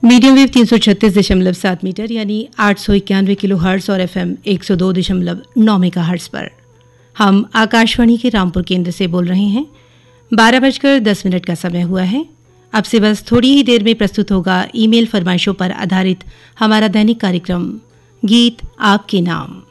Medium wave 336.7 metre यानी 891 kilo hertz और FM 102.9 mega hertz पर हम आकाशवाणी के रामपुर केंद्र से बोल रहे हैं। 12:10 का समय हुआ है। अब से बस थोड़ी ही देर में प्रस्तुत होगा ईमेल फरमाइशों पर आधारित हमारा दैनिक कार्यक्रम गीत आपके नाम।